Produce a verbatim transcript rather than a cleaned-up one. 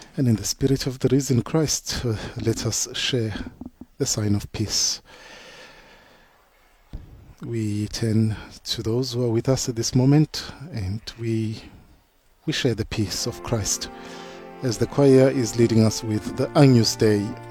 And in the spirit of the risen Christ, uh, let us share the sign of peace. We turn to those who are with us at this moment, and we we share the peace of Christ as the choir is leading us with the Agnus Dei.